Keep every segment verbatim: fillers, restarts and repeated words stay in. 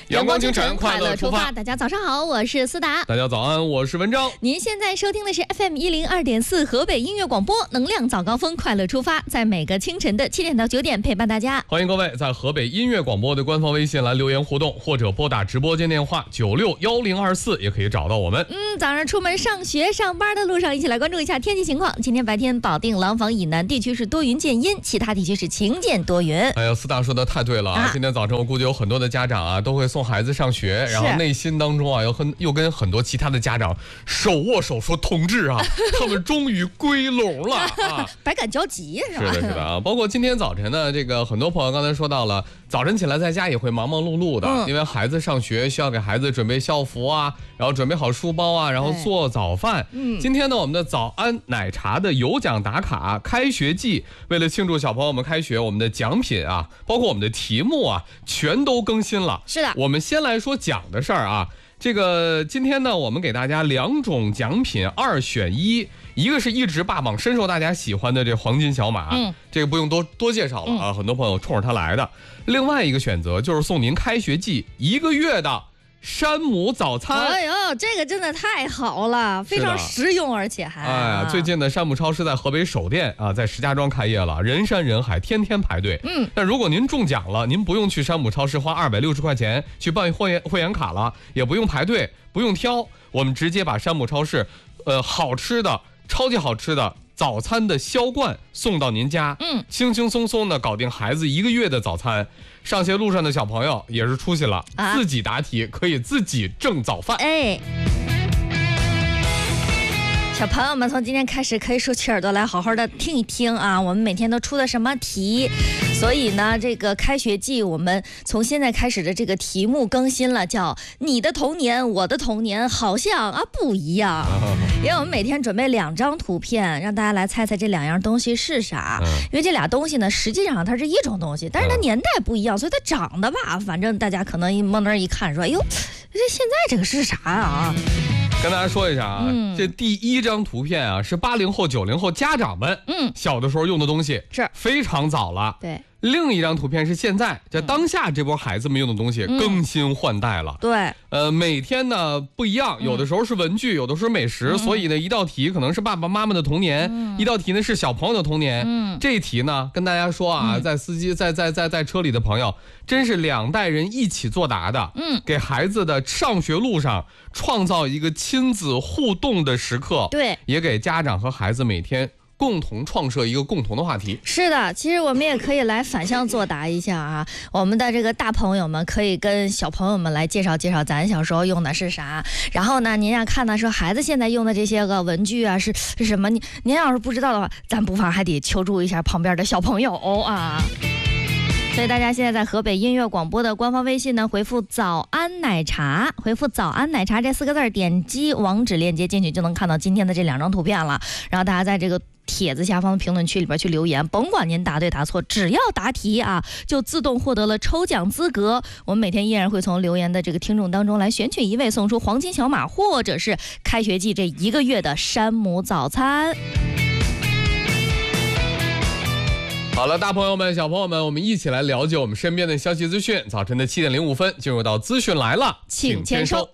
阳光清晨，快乐出发。 大家早上好，我是思达。 大家早安，我是文章。 您现在收听的是 F M 一零二点四河北音乐广播，能量早高峰，快乐出发，在每个清晨的七点到九点陪伴大家。 欢迎各位在河北音乐广播的官方微信来留言互动，或者拨打直播间电话九六幺零二四，也可以找到我们。 嗯，早上出门上学上班的路上，一起来关注一下天气情况。今天白天保定、廊坊以南地区是多云见阴，其他地区是晴见多云。 哎呀，思达说的太对了啊！啊今天早晨我估计有很多的家长啊都会送孩子上学，然后内心当中啊又很又跟很多其他的家长手握手说同志啊，他们终于归笼了啊， 百感交集是吧？ 是的，是的啊。包括今天早晨呢，这个很多朋友刚才说到了，早晨起来在家也会忙忙碌碌的，嗯、因为孩子上学需要给孩子准备校服啊，然后准备好书包啊，然后做早饭。嗯，今天呢，我们的早安奶茶的有奖打卡开学季，为了庆祝小朋友们开学，我们的奖品啊，包括我们的题目啊，全都更新了。 是的， 我们先来说奖的事儿啊。这个今天呢，我们给大家两种奖品二选一，一个是一直霸榜深受大家喜欢的这黄金小马，嗯，这个不用多多介绍了啊，嗯、很多朋友冲着它来的。另外一个选择就是送您开学季一个月的山姆早餐。 哎呦，这个真的太好了，非常实用，而且还…… 哎呀，最近的山姆超市在河北首店啊，在石家庄开业了，人山人海，天天排队。嗯，但如果您中奖了，您不用去山姆超市花二百六十块钱去办会员会员卡了，也不用排队，不用挑，我们直接把山姆超市，呃，好吃的、超级好吃的早餐的销冠送到您家，嗯，轻轻松松的搞定孩子一个月的早餐。上学路上的小朋友也是出息了，啊、自己答题可以自己挣早饭。 哎，小朋友们从今天开始可以竖起耳朵来好好的听一听啊，我们每天都出的什么题。所以呢，这个开学季我们从现在开始的这个题目更新了，叫你的童年我的童年好像啊不一样。因为我们每天准备两张图片，让大家来猜猜这两样东西是啥。因为这俩东西呢，实际上它是一种东西，但是它年代不一样，所以它长得吧，反正大家可能一往那儿一看说，哎呦，这现在这个是啥啊？ 跟大家说一下啊，嗯、这第一张图片啊是八零后、九零后家长们嗯小的时候用的东西，是非常早了。 对。 另一张图片是现在在当下这波孩子们用的东西更新换代了。 嗯、对， 呃，每天呢不一样，有的时候是文具，有的时候美食，嗯、所以呢一道题可能是爸爸妈妈的童年，嗯、一道题呢是小朋友的童年。嗯，这一题呢跟大家说啊，嗯、在司机在在在在车里的朋友，真是两代人一起作答的，嗯，给孩子的上学路上创造一个亲子互动的时刻。 对， 也给家长和孩子每天共同创设一个共同的话题。 是的，其实我们也可以来反向作答一下啊，我们的这个大朋友们可以跟小朋友们来介绍介绍咱小时候用的是啥，然后呢您要看到说孩子现在用的这些个文具啊是是什么，您您要是不知道的话，咱不妨还得求助一下旁边的小朋友啊。所以大家现在在河北音乐广播的官方微信呢，回复早安奶茶，回复早安奶茶这四个字，点击网址链接进去就能看到今天的这两张图片了。然后大家在这个帖子下方的评论区里边去留言，甭管您答对答错，只要答题啊，就自动获得了抽奖资格。我们每天依然会从留言的这个听众当中来选取一位，送出黄金小马或者是开学季这一个月的山姆早餐。 好了，大朋友们、小朋友们，我们一起来了解我们身边的消息资讯。早晨的七点零五分，进入到资讯来了， 请签收。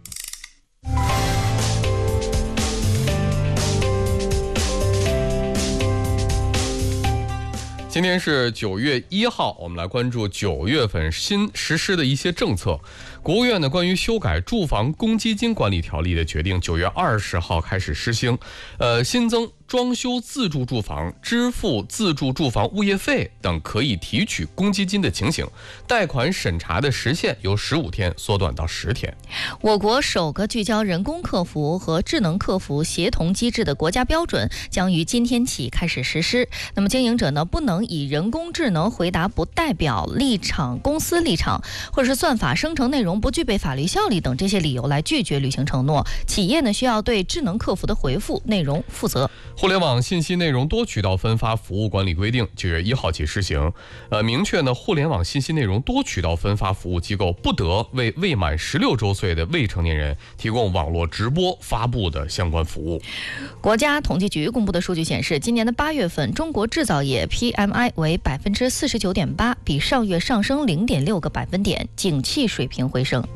今天是九月一号，我们来关注九月份新实施的一些政策。国务院呢关于修改住房公积金管理条例的决定，九月二十号开始实行。呃，新增装修自住住房支付自住住房物业费等可以提取公积金的情形，贷款审查的时限由十五天缩短到十天。 我国首个聚焦人工客服和智能客服协同机制的国家标准将于今天起开始实施。那么经营者呢不能以人工智能回答不代表立场公司立场，或者是算法生成内容不具备法律效力等这些理由来拒绝履行承诺。企业呢需要对智能客服的回复内容负责。 互联网信息内容多渠道分发服务管理规定九月一号起施行，呃，明确呢，互联网信息内容多渠道分发服务机构不得为未满十六周岁的未成年人提供网络直播发布的相关服务。 国家统计局公布的数据显示，今年的八月份，中国制造业 P M I 为百分之四十九点八，比上月上升零点六个百分点，景气水平回升。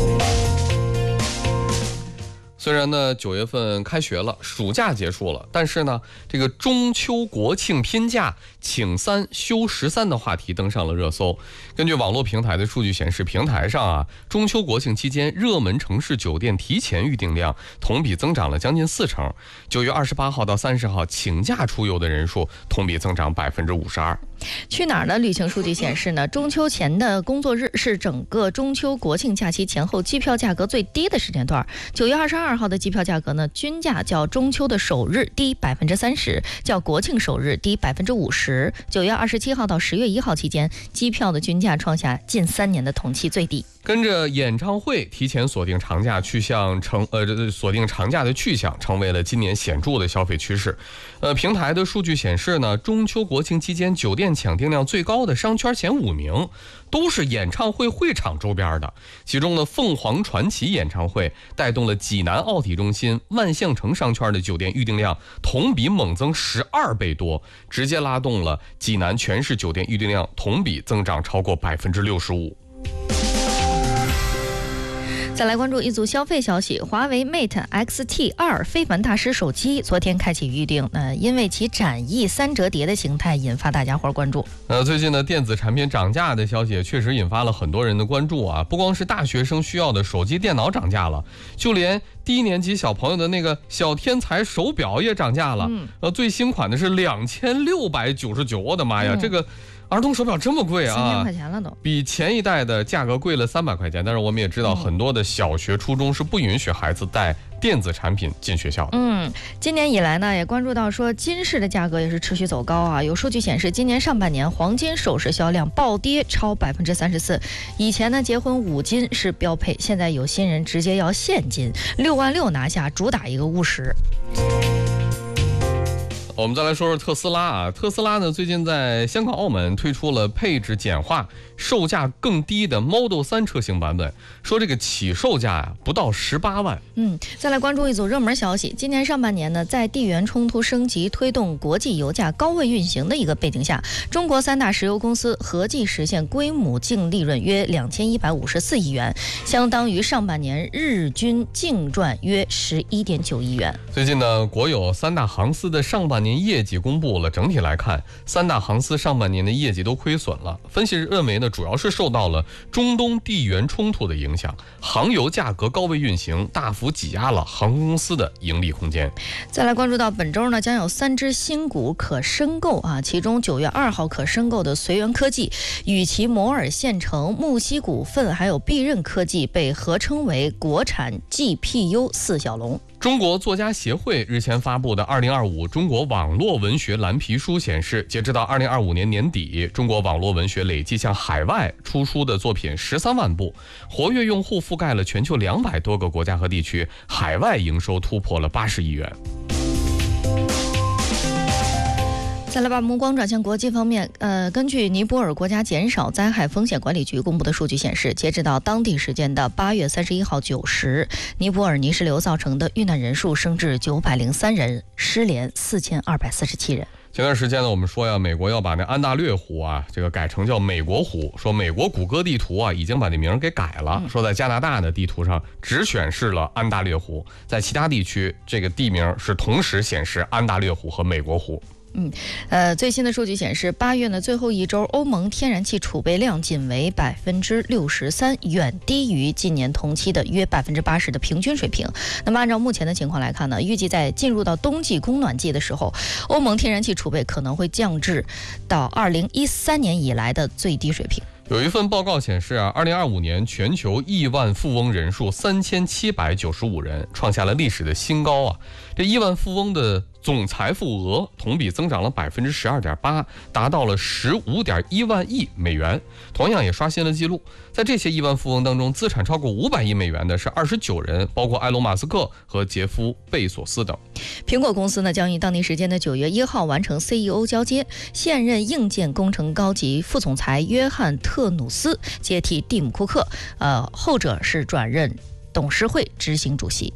虽然呢九月份开学了，暑假结束了，但是呢这个中秋国庆拼假请三休十三的话题登上了热搜。根据网络平台的数据显示，平台上啊中秋国庆期间热门城市酒店提前预订量同比增长了将近四成。九月二十八号到三十号请假出游的人数同比增长百分之五十二。 去哪儿的旅行数据显示呢，中秋前的工作日是整个中秋国庆假期前后机票价格最低的时间段。九月二十二号的机票价格呢，均价较中秋的首日低百分之三十，较国庆首日低百分之五十。九月二十七号到十月一号期间，机票的均价创下近三年的同期最低。 跟着演唱会提前锁定长假去向成呃锁定长假的去向，成为了今年显著的消费趋势。呃，平台的数据显示呢，中秋国庆期间酒店抢订量最高的商圈前五名，都是演唱会会场周边的。其中呢，凤凰传奇演唱会带动了济南奥体中心、万象城商圈的酒店预订量同比猛增十二倍多，直接拉动了济南全市酒店预订量同比增长超过百分之六十五。 再来关注一组消费消息，华为 Mate X T 二非凡大师手机昨天开启预定，呃，因为其展翼三折叠的形态引发大家伙关注。 呃，最近呢，电子产品涨价的消息也确实引发了很多人的关注啊！不光是大学生需要的手机、电脑涨价了，就连低年级小朋友的那个小天才手表也涨价了。嗯、呃，最新款的是两千六百九十九，我的妈呀，嗯、这个。儿童手表这么贵啊， 三千块钱了都， 比前一代的价格贵了三百块钱。但是我们也知道，很多的小学、初中是不允许孩子带电子产品进学校的。 嗯，今年以来呢，也关注到说金饰的价格也是持续走高啊。有数据显示，今年上半年黄金首饰销量暴跌超百分之三十四。以前呢，结婚五金是标配，现在有新人直接要现金，六万六拿下，主打一个务实。 我们再来说说特斯拉啊，特斯拉呢最近在香港、澳门推出了配置简化、售价更低的 Model 三车型版本，说这个起售价呀、啊、不到十八万。 嗯，再来关注一组热门消息，今年上半年呢，在地缘冲突升级、推动国际油价高位运行的一个背景下，中国三大石油公司合计实现归母净利润约两千一百五十四亿元，相当于上半年日均净赚约十一点九亿元。 最近呢，国有三大航司的上半年业绩公布了，整体来看，三大航司上半年的业绩都亏损了。分析认为呢，主要是受到了中东地缘冲突的影响，航油价格高位运行，大幅挤压了航空公司的盈利空间。 再来关注到本周呢，将有三只新股可申购啊，其中九月二号可申购的随源科技、与其摩尔线程、木西股份还有必任科技被合称为国产 G P U 四小龙。 中国作家协会日前发布的二零二五中国网络文学蓝皮书显示，截止到二零二五年年底，中国网络文学累计向海外出书的作品十三万部，活跃用户覆盖了全球两百多个国家和地区，海外营收突破了八十亿元。 再来把目光转向国际方面，呃，根据尼泊尔国家减少灾害风险管理局公布的数据显示，截止到当地时间的八月三十一号九时，尼泊尔泥石流造成的遇难人数升至九百零三人，失联四千二百四十七人。 前段时间呢，我们说呀，美国要把那安大略湖啊，这个改成叫美国湖，说美国谷歌地图啊已经把这名给改了，说在加拿大的地图上只显示了安大略湖，在其他地区这个地名是同时显示安大略湖和美国湖。 嗯，呃，最新的数据显示，八月呢最后一周，欧盟天然气储备量仅为百分之六十三，远低于今年同期的约百分之八十的平均水平。那么按照目前的情况来看呢，预计在进入到冬季供暖季的时候，欧盟天然气储备可能会降至到二零一三年以来的最低水平。 有一份报告显示啊，二零二五年全球亿万富翁人数三千七百九十五人，创下了历史的新高啊！这亿万富翁的总财富额同比增长了百分之十二点八，达到了十五点一万亿美元，同样也刷新了纪录。在这些亿万富翁当中，资产超过五百亿美元的是二十九人，包括埃隆·马斯克和杰夫·贝索斯等。 苹果公司呢将于当地时间的九月一号完成 C E O 交接，现任硬件工程高级副总裁约翰·特努斯接替蒂姆·库克，呃，后者是转任董事会执行主席。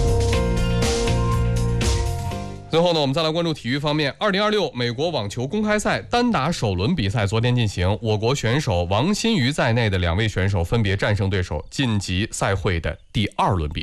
最后呢，我们再来关注体育方面。二零二六美国网球公开赛单打首轮比赛昨天进行，我国选手王欣瑜在内的两位选手分别战胜对手，晋级赛会的第二轮比赛。